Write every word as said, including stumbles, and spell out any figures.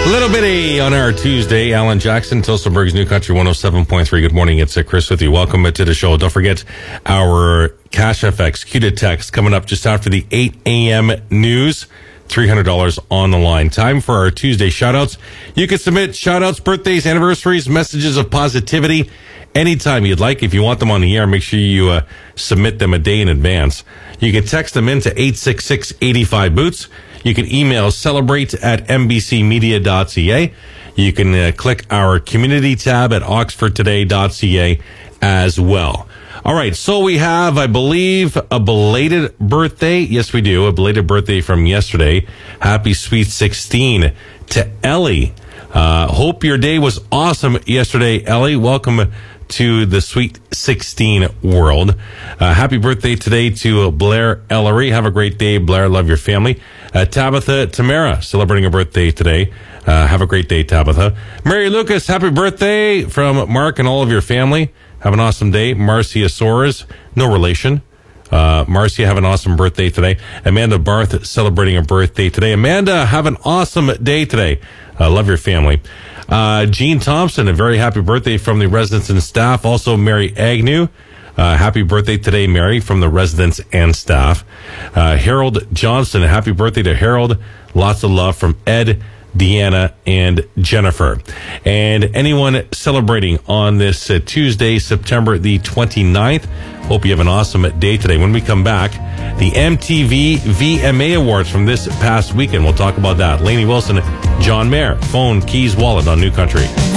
A little bitty on our Tuesday. Alan Jackson, Tillsonburg's New Country one oh seven point three. Good morning. It's uh, Chris with you. Welcome to the show. Don't forget our Cash F X Q to text coming up just after the eight a.m. news. three hundred dollars on the line. Time for our Tuesday shout-outs. You can submit shout-outs, birthdays, anniversaries, messages of positivity anytime you'd like. If you want them on the air, make sure you uh, submit them a day in advance. You can text them in to eight six six, eight five, boots. You can email celebrate at m b c media dot c a. You can uh, click our community tab at oxford today dot c a as well. All right, so we have, I believe, a belated birthday. Yes, we do. A belated birthday from yesterday. Happy Sweet sixteen to Ellie. Uh, hope your day was awesome yesterday, Ellie. Welcome to the Sweet sixteen world. Uh, happy birthday today to Blair Ellery. Have a great day, Blair. Love your family. Uh, Tabitha Tamara, celebrating a birthday today. Uh, have a great day, Tabitha. Mary Lucas, happy birthday from Mark and all of your family. Have an awesome day. Marcia Soares, no relation. Uh, Marcia, have an awesome birthday today. Amanda Barth, celebrating a birthday today. Amanda, have an awesome day today. Uh, love your family. Uh, Jean Thompson, a very happy birthday from the residents and staff. Also, Mary Agnew. Uh, happy birthday today, Mary, from the residents and staff. Uh, Harold Johnson, a happy birthday to Harold. Lots of love from Ed, Deanna, and Jennifer. And anyone celebrating on this uh, Tuesday, September the twenty-ninth, hope you have an awesome day today. When we come back, the M T V V M A Awards from this past weekend. We'll talk about that. Lainey Wilson, John Mayer, phone, keys, wallet on New Country.